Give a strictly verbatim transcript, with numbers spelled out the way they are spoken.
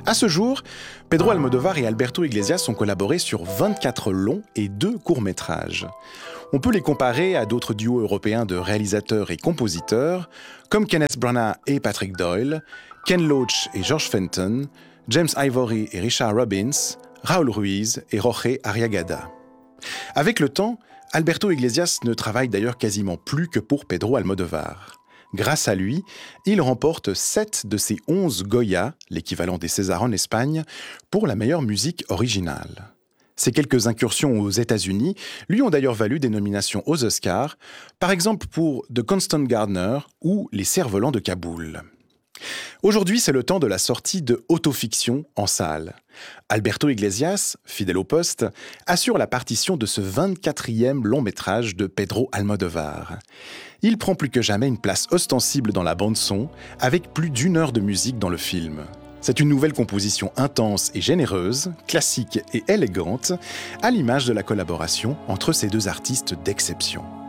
À ce jour, Pedro Almodóvar et Alberto Iglesias ont collaboré sur vingt-quatre longs et deux courts-métrages. On peut les comparer à d'autres duos européens de réalisateurs et compositeurs, comme Kenneth Branagh et Patrick Doyle, Ken Loach et George Fenton, James Ivory et Richard Robbins, Raúl Ruiz et Jorge Arriagada. Avec le temps, Alberto Iglesias ne travaille d'ailleurs quasiment plus que pour Pedro Almodóvar. Grâce à lui, il remporte sept de ses onze Goya, l'équivalent des Césars en Espagne, pour la meilleure musique originale. Ses quelques incursions aux États-Unis lui ont d'ailleurs valu des nominations aux Oscars, par exemple pour The Constant Gardener ou Les Cerfs-volants de Kaboul. Aujourd'hui, c'est le temps de la sortie de Autofiction en salle. Alberto Iglesias, fidèle au poste, assure la partition de ce vingt-quatrième long-métrage de Pedro Almodóvar. Il prend plus que jamais une place ostensible dans la bande-son, avec plus d'une heure de musique dans le film. C'est une nouvelle composition intense et généreuse, classique et élégante, à l'image de la collaboration entre ces deux artistes d'exception.